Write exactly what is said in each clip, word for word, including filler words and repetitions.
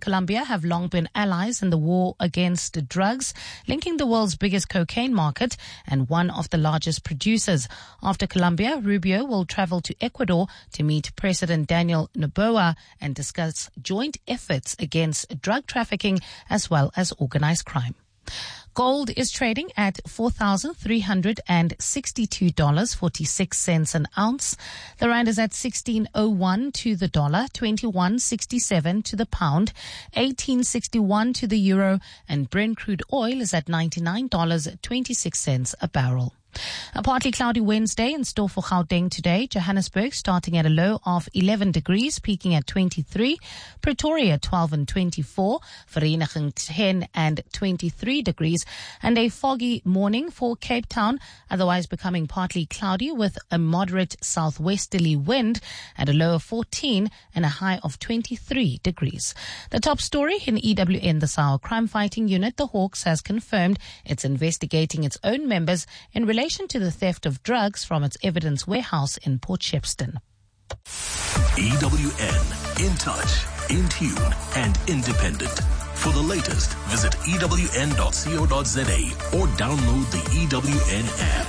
Colombia have long been allies in the war against drugs, linking the world's biggest cocaine market and one of the largest producers. After Colombia, Rubio will travel to Ecuador to meet President Daniel Noboa and discuss joint efforts against drug trafficking as well as organized crime. Gold is trading at four thousand three hundred sixty-two dollars and forty-six cents an ounce. The rand is at sixteen oh one to the dollar, twenty-one sixty-seven to the pound, eighteen sixty-one to the euro, and Brent crude oil is at ninety-nine dollars and twenty-six cents a barrel. A partly cloudy Wednesday in store for Gauteng today. Johannesburg starting at a low of eleven degrees, peaking at twenty-three. Pretoria twelve and twenty-four. Vereeniging ten and twenty-three degrees. And a foggy morning for Cape Town, otherwise becoming partly cloudy with a moderate southwesterly wind at a low of fourteen and a high of twenty-three degrees. The top story in E W N, the SAWA crime fighting unit, the Hawks, has confirmed it's investigating its own members in relation to the theft of drugs from its evidence warehouse in Port Shepstone. E W N, in touch, in tune, and independent. For the latest, visit E W N dot co dot za or download the E W N app.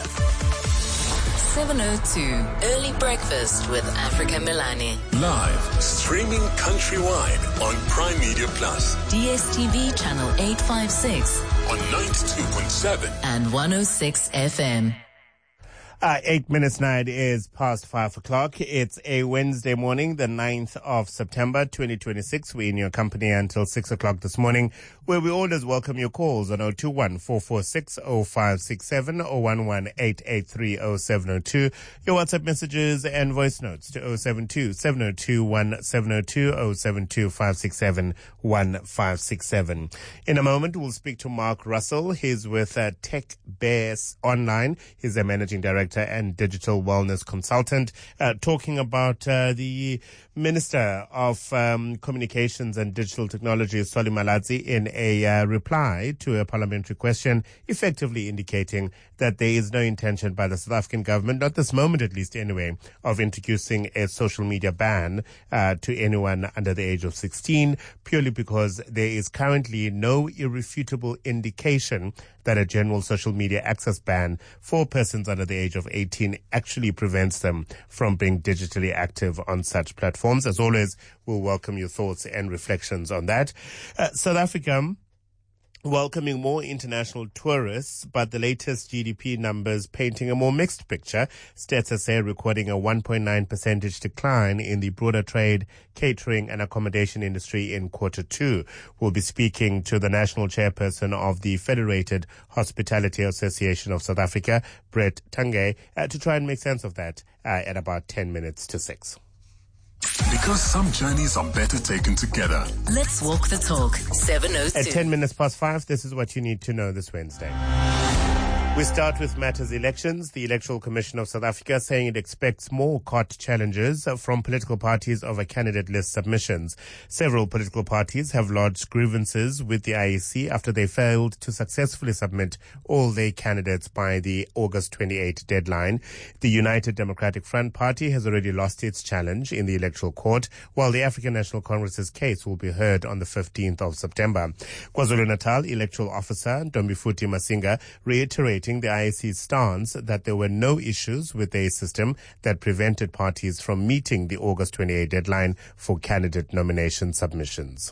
seven oh two, Early Breakfast with Africa Milani. Live, streaming countrywide on Prime Media Plus. D S T V channel eight fifty-six. On ninety-two point seven. And one oh six F M. Uh, eight minutes now, it is past five o'clock. It's a Wednesday morning, the ninth of September, twenty twenty-six. We're in your company until six o'clock this morning, where we always welcome your calls on oh two one, four four six, oh five six seven, oh one one, eight eight three, oh seven oh two. Your WhatsApp messages and voice notes to oh seven two, seven oh two, one seven oh two, oh seven two, five six seven, one five six seven. In a moment, we'll speak to Mark Russell. He's with uh, Tech Bears Online. He's a managing director and digital wellness consultant, uh, talking about uh, the Minister of um, Communications and Digital Technology, Solly Malatsi, in a uh, reply to a parliamentary question, effectively indicating that there is no intention by the South African government, not this moment at least anyway, of introducing a social media ban uh, to anyone under the age of sixteen, purely because there is currently no irrefutable indication that a general social media access ban for persons under the age of eighteen actually prevents them from being digitally active on such platforms. As always, we'll welcome your thoughts and reflections on that. Uh, South Africa welcoming more international tourists, but the latest G D P numbers painting a more mixed picture. Stats S A recording a one point nine percentage decline in the broader trade, catering and accommodation industry in quarter two. We'll be speaking to the national chairperson of the Federated Hospitality Association of South Africa, Brett Tange, uh, to try and make sense of that uh, at about ten minutes to six. Because some journeys are better taken together. Let's walk the talk. seven oh two. At ten minutes past five, this is what you need to know this Wednesday. We start with matters elections. The Electoral Commission of South Africa saying it expects more court challenges from political parties over candidate list submissions. Several political parties have lodged grievances with the I E C after they failed to successfully submit all their candidates by the August twenty-eighth deadline. The United Democratic Front Party has already lost its challenge in the Electoral Court, while the African National Congress's case will be heard on the fifteenth of September. KwaZulu-Natal Electoral Officer Ntombifuthi Masinga reiterated the I E C's stance that there were no issues with their system that prevented parties from meeting the August twenty-eighth deadline for candidate nomination submissions.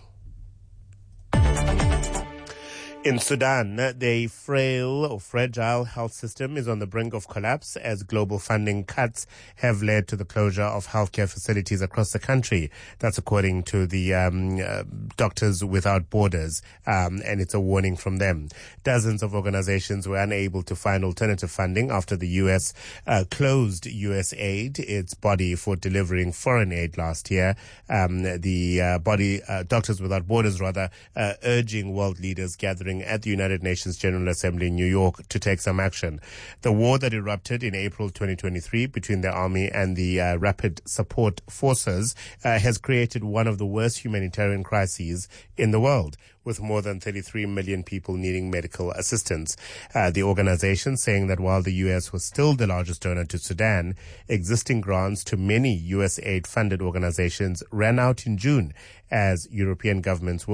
In Sudan, the frail or fragile health system is on the brink of collapse as global funding cuts have led to the closure of healthcare facilities across the country. That's according to the um, uh, Doctors Without Borders, um, and it's a warning from them. Dozens of organizations were unable to find alternative funding after the U S uh, closed U S aid, its body for delivering foreign aid last year. Um, the uh, body, uh, Doctors Without Borders, rather, uh, urging world leaders gathering at the United Nations General Assembly in New York to take some action. The war that erupted in April twenty twenty-three between the army and the uh, Rapid Support Forces uh, has created one of the worst humanitarian crises in the world, with more than thirty-three million people needing medical assistance. Uh, the organization saying that while the U S was still the largest donor to Sudan, existing grants to many U S aid-funded organizations ran out in June as European governments